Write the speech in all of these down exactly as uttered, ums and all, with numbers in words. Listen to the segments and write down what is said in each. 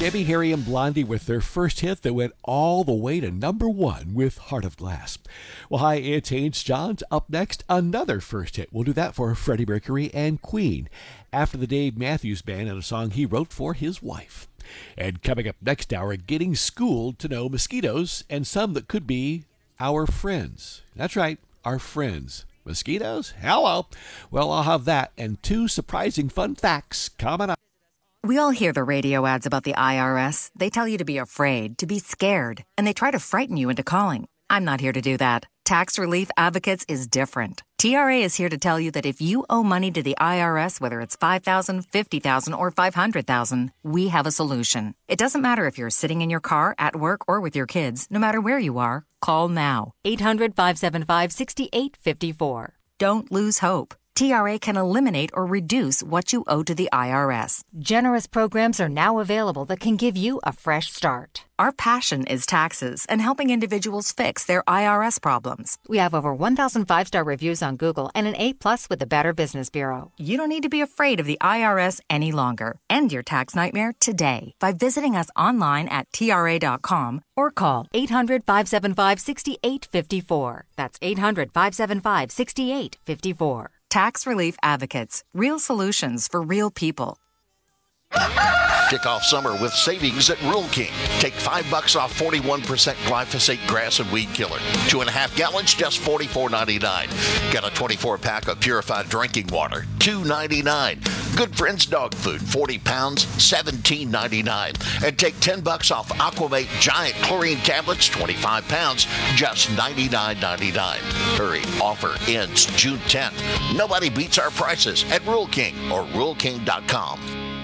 Debbie Harry and Blondie with their first hit that went all the way to number one with Heart of Glass. Well, hi, it's Haynes Johns. Up next, another first hit. We'll do that for Freddie Mercury and Queen after the Dave Matthews Band and a song he wrote for his wife. And coming up next hour, getting schooled to know mosquitoes and some that could be our friends. That's right, our friends. Mosquitoes? Hello. Well, I'll have that and two surprising fun facts coming up. We all hear the radio ads about the I R S. They tell you to be afraid, to be scared, and they try to frighten you into calling. I'm not here to do that. Tax Relief Advocates is different. T R A is here to tell you that if you owe money to the I R S, whether it's five thousand dollars, fifty thousand dollars, or five hundred thousand dollars, we have a solution. It doesn't matter if you're sitting in your car, at work, or with your kids. No matter where you are, call now. eight hundred, five seven five, six eight five four. Don't lose hope. T R A can eliminate or reduce what you owe to the I R S. Generous programs are now available that can give you a fresh start. Our passion is taxes and helping individuals fix their I R S problems. We have over one thousand five-star reviews on Google and an A plus with the Better Business Bureau. You don't need to be afraid of the I R S any longer. End your tax nightmare today by visiting us online at T R A dot com or call eight hundred, five seven five, six eight five four. That's eight hundred, five seven five, six eight five four. Tax Relief Advocates. Real solutions for real people. Kick off summer with savings at Rural King. Take five bucks off forty-one percent glyphosate grass and weed killer. Two and a half gallons, just forty-four ninety-nine. Got a twenty-four pack of purified drinking water, two ninety-nine. Good Friends dog food, forty pounds, seventeen ninety-nine. And take ten bucks off Aquamate giant chlorine tablets, twenty-five pounds, just ninety-nine ninety-nine. Hurry, offer ends June tenth. Nobody beats our prices at Rural King or rural king dot com.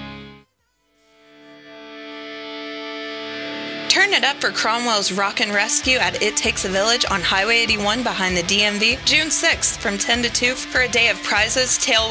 Turn it up for Cromwell's Rockin' Rescue at It Takes a Village on Highway eighty-one behind the D M V, June sixth from ten to two for a day of prizes, tail